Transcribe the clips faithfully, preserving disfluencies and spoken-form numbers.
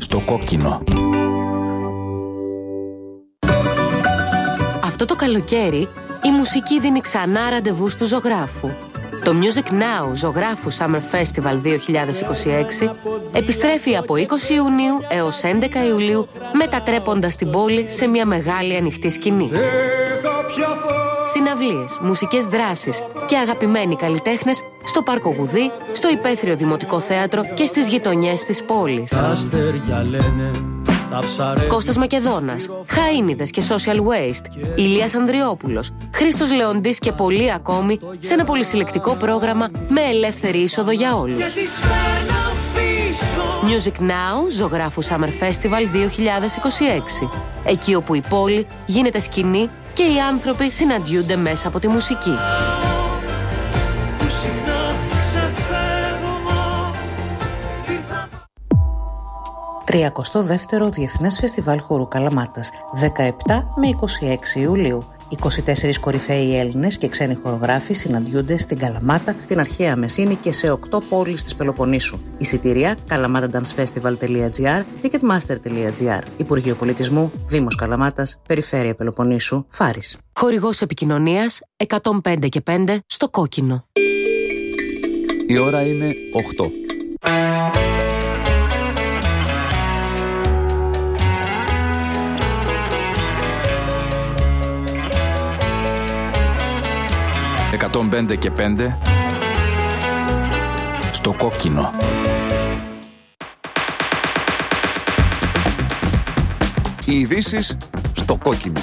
στο κόκκινο. Αυτό το καλοκαίρι η μουσική δίνει ξανά ραντεβού του ζωγράφου. Το Music Now Ζωγράφου Summer Festival δύο χιλιάδες είκοσι έξι επιστρέφει από είκοσι Ιουνίου έως έντεκα Ιουλίου, μετατρέποντας την πόλη σε μια μεγάλη ανοιχτή σκηνή. Συναυλίες, μουσικές δράσεις και αγαπημένοι καλλιτέχνες στο Πάρκο Γουδί, στο Υπαίθριο Δημοτικό Θέατρο και στις γειτονιές της πόλης. Κώστας Μακεδόνας, Χαΐνιδες και Social Waste, Ηλίας Ανδριόπουλος, Χρήστος Λεοντής και πολλοί ακόμη σε ένα πολυσυλλεκτικό πρόγραμμα με ελεύθερη είσοδο για όλους. Music Now Ζωγράφου Summer Festival δύο χιλιάδες είκοσι έξι. Εκεί όπου η πόλη γίνεται σκηνή και οι άνθρωποι συναντιούνται μέσα από τη μουσική. τριακοστό δεύτερο Διεθνές Φεστιβάλ Χορού Καλαμάτας, δεκαεπτά με είκοσι έξι Ιουλίου. είκοσι τέσσερις κορυφαίοι Έλληνες και ξένοι χορογράφοι συναντιούνται στην Καλαμάτα, την αρχαία Μεσίνη και σε οκτώ πόλεις της Πελοποννήσου. Εισιτήρια καλαμάταντανσφεστιβάλ τελεία τζι άρ, ticketmaster τελεία τζι άρ. Υπουργείο Πολιτισμού, Δήμος Καλαμάτας, Περιφέρεια Πελοποννήσου, Φάρης. Χορηγός επικοινωνίας εκατόν πέντε και πέντε στο κόκκινο. Η ώρα είναι οκτώ. εκατόν πέντε και πέντε στο κόκκινο. Οι ειδήσεις στο κόκκινο.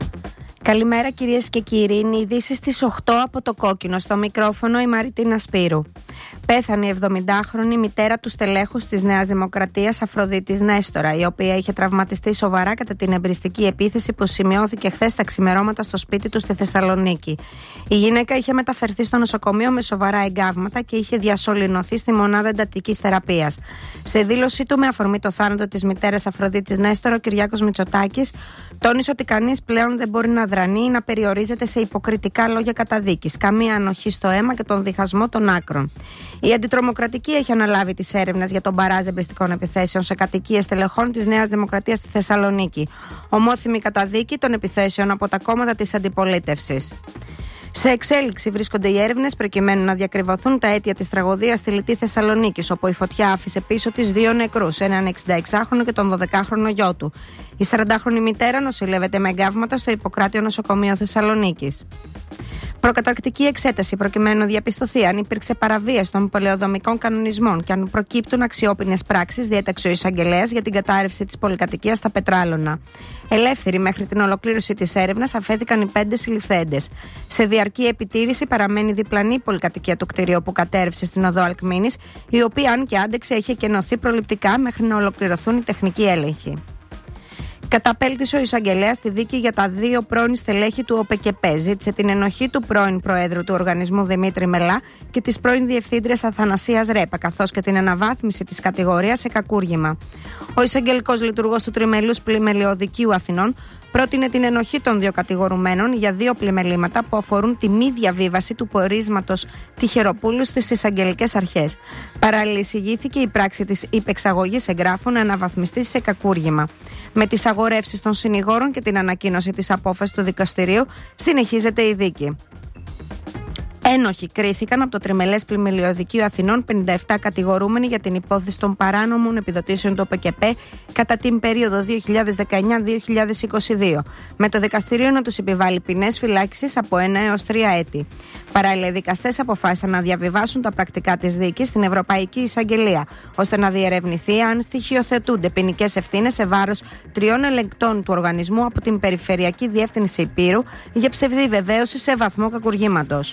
Καλημέρα κυρίες και κύριοι, είναι οι ειδήσεις στις οκτώ από το κόκκινο. Στο μικρόφωνο η Μαριτίνα Σπύρου. Πέθανε η εβδομηντάχρονη μητέρα του στελέχους της Νέας Δημοκρατίας Αφροδίτης Νέστορα, η οποία είχε τραυματιστεί σοβαρά κατά την εμπριστική επίθεση που σημειώθηκε χθες τα ξημερώματα στο σπίτι του στη Θεσσαλονίκη. Η γυναίκα είχε μεταφερθεί στο νοσοκομείο με σοβαρά εγκάβματα και είχε διασωληνωθεί στη μονάδα εντατικής θεραπείας. Σε δήλωσή του με αφορμή το θάνατο της μητέρας Αφροδίτης Νέστορα, ο Κυριάκος Μητσοτάκης τόνισε ότι κανείς πλέον δεν μπορεί να δρανεί ή να περιορίζεται σε υποκριτικά λόγια καταδίκης, καμία ανοχή στο αίμα και τον διχασμό των άκρων. Η Αντιτρομοκρατική έχει αναλάβει τις έρευνες για τον μπαράζ εμπριστικών επιθέσεων σε κατοικίες στελεχών της Νέας Δημοκρατίας στη Θεσσαλονίκη. Ομόθυμη καταδίκη των επιθέσεων από τα κόμματα της αντιπολίτευσης. Σε εξέλιξη βρίσκονται οι έρευνες προκειμένου να διακριβωθούν τα αίτια της τραγωδίας στη Λιτή Θεσσαλονίκης, όπου η φωτιά άφησε πίσω της δύο νεκρούς, έναν εξηνταεξάχρονο και τον δωδεκάχρονο γιο του. Η σαραντάχρονη μητέρα νοσηλεύεται με εγκάβματα στο Ιπποκράτιο Νοσοκομείο Θεσσαλονίκης. Προκαταρκτική εξέταση προκειμένου να διαπιστωθεί αν υπήρξε παραβίαση των πολεοδομικών κανονισμών και αν προκύπτουν αξιόπινες πράξεις, διέταξε ο εισαγγελέας για την κατάρρευση της πολυκατοικίας στα Πετράλωνα. Ελεύθεροι μέχρι την ολοκλήρωση της έρευνας αφέθηκαν οι πέντε συλληφθέντες. Σε διαρκή επιτήρηση παραμένει διπλανή η πολυκατοικία του κτηρίου που κατέρευσε στην οδό Αλκμήνης, η οποία, αν και άντεξε, έχει εκενωθεί προληπτικά μέχρι να ολοκληρωθούν οι τεχνικοί έλεγχοι. Καταπέλτησε ο εισαγγελέας στη δίκη για τα δύο πρώην στελέχη του ΟΠΕΚΕΠΕ. Ζήτησε την ενοχή του πρώην Προέδρου του οργανισμού Δημήτρη Μελά και της πρώην Διευθύντριας Αθανασίας Ρέπα, καθώς και την αναβάθμιση της κατηγορίας σε κακούργημα. Ο εισαγγελικός λειτουργός του Τριμελούς Πλημελιωδικείου Αθηνών πρότεινε την ενοχή των δύο κατηγορουμένων για δύο πλημελήματα που αφορούν τη μη διαβίβαση του πορίσματος Τυχεροπούλου στις εισαγγελικές αρχές. Παράλληλα, εισηγήθηκε η πράξη της υπεξαγωγής εγγράφων να αναβαθμιστεί σε κακούργημα. Με τις αγορεύσεις των συνηγόρων και την ανακοίνωση της απόφασης του δικαστηρίου, συνεχίζεται η δίκη. Ένοχοι κρίθηκαν από το Τριμελές Πλημελιωδικείο Αθηνών πενήντα επτά κατηγορούμενοι για την υπόθεση των παράνομων επιδοτήσεων του ΟΠΕΚΕΠΕ κατά την περίοδο δύο χιλιάδες δεκαεννιά με δύο χιλιάδες είκοσι δύο, με το δικαστήριο να τους επιβάλλει ποινές φυλάκισης από ένα έως τρία έτη. Παράλληλα, οι δικαστές αποφάσισαν να διαβιβάσουν τα πρακτικά της δίκης στην Ευρωπαϊκή Εισαγγελία, ώστε να διερευνηθεί αν στοιχειοθετούνται ποινικές ευθύνες σε βάρος τριών ελεγκτών του οργανισμού από την Περιφερειακή Διεύθυνση Υπήρου για ψευδή βεβαίωση σε βαθμό κακουργήματος.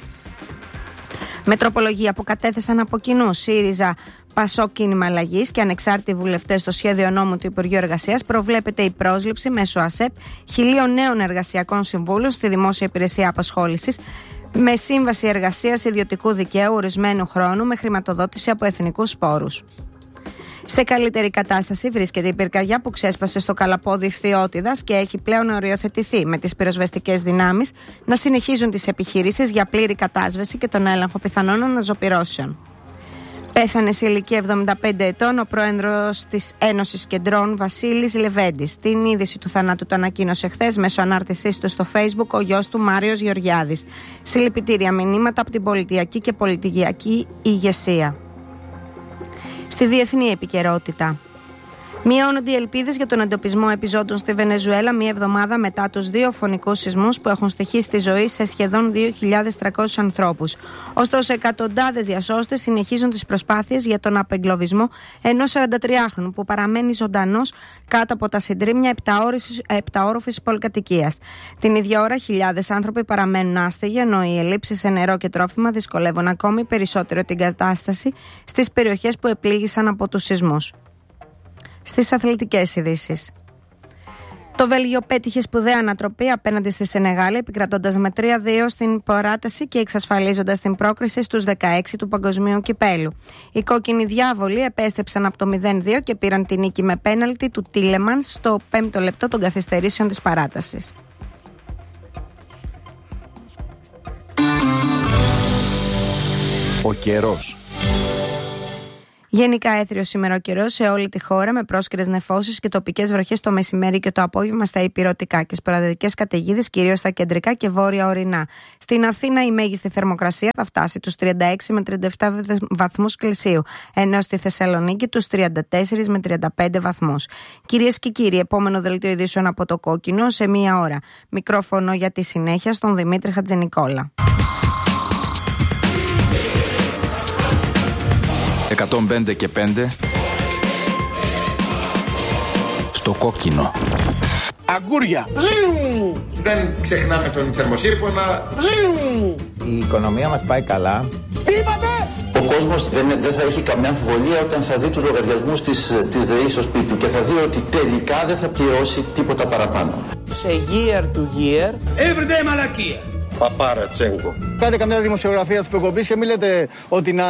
Με τροπολογία που κατέθεσαν από κοινού ΣΥΡΙΖΑ, ΠΑΣΟΚ, Κίνημα Αλλαγής και ανεξάρτητοι βουλευτές στο σχέδιο νόμου του Υπουργείου Εργασίας, προβλέπεται η πρόσληψη μέσω ΑΣΕΠ χιλίων νέων εργασιακών συμβούλων στη Δημόσια Υπηρεσία Απασχόλησης με σύμβαση εργασίας ιδιωτικού δικαίου ορισμένου χρόνου με χρηματοδότηση από εθνικούς πόρους. Σε καλύτερη κατάσταση βρίσκεται η πυρκαγιά που ξέσπασε στο καλαπόδι Φθιώτιδας και έχει πλέον οριοθετηθεί, με τις πυροσβεστικές δυνάμεις να συνεχίζουν τις επιχειρήσεις για πλήρη κατάσβεση και τον έλεγχο πιθανών αναζωπυρώσεων. Πέθανε σε ηλικία εβδομήντα πέντε ετών ο πρόεδρος της Ένωσης Κεντρών, Βασίλης Λεβέντης. Την είδηση του θανάτου το ανακοίνωσε χθες μέσω ανάρτησής του στο Facebook ο γιος του Μάριος Γεωργιάδης. Συλληπιτήρια μηνύματα από την πολιτιακή και πολιτικιακή ηγεσία. Στη διεθνή επικαιρότητα. Μειώνονται οι ελπίδες για τον εντοπισμό επιζώντων στη Βενεζουέλα μία εβδομάδα μετά τους δύο φωνικούς σεισμούς που έχουν στοιχήσει τη ζωή σε σχεδόν δύο χιλιάδες τριακόσιους ανθρώπους. Ωστόσο, εκατοντάδες διασώστες συνεχίζουν τις προσπάθειες για τον απεγκλωβισμό ενός σαραντατριάχρονου που παραμένει ζωντανός κάτω από τα συντρίμμια επταόροφης πολυκατοικίας. Την ίδια ώρα, χιλιάδες άνθρωποι παραμένουν άστεγοι, ενώ οι ελλείψεις σε νερό και τρόφιμα δυσκολεύουν ακόμη περισσότερο την κατάσταση στις περιοχές που επλήγησαν από τους σεισμούς. Στις αθλητικές ειδήσεις. Το Βέλγιο πέτυχε σπουδαία ανατροπή απέναντι στη Σενεγάλη, επικρατώντας με τρία δύο στην παράταση και εξασφαλίζοντας την πρόκριση στους δεκαέξι του Παγκοσμίου Κυπέλου. Οι κόκκινοι διάβολοι επέστρεψαν από το μηδέν δύο και πήραν την νίκη με πέναλτι του Τίλεμανς στο πέμπτο λεπτό των καθυστερήσεων της παράτασης. Ο καιρός. Γενικά έθριο σήμερα ο καιρός σε όλη τη χώρα, με πρόσκαιρες νεφώσεις και τοπικές βροχές το μεσημέρι και το απόγευμα στα υπηρετικά και σποραδικές καταιγίδες κυρίως στα κεντρικά και βόρεια ορεινά. Στην Αθήνα η μέγιστη θερμοκρασία θα φτάσει τους τριάντα έξι με τριάντα επτά βαθμούς Κελσίου, ενώ στη Θεσσαλονίκη τους τριάντα τέσσερα με τριάντα πέντε βαθμούς. Κυρίες και κύριοι, επόμενο δελτίο ειδήσεων από το Κόκκινο σε μία ώρα. Μικρόφωνο για τη συνέχεια στον Δημήτρη Χατζηνικόλα. εκατόν πέντε και πέντε στο Κόκκινο. Αγκούρια. Δεν ξεχνάμε τον θερμοσύμφωνα. Η οικονομία μας πάει καλά. Τι είπατε? Ο κόσμος δεν, δεν θα έχει καμιά αμφιβολία όταν θα δει τους λογαριασμούς της, της ΔΕΗ στο σπίτι και θα δει ότι τελικά δεν θα πληρώσει τίποτα παραπάνω. Σε year to year. Everyday μαλακία. Παπάρα Τσέγκο. Κάντε καμιά δημοσιογραφία της προκοπής και μην λέτε ότι να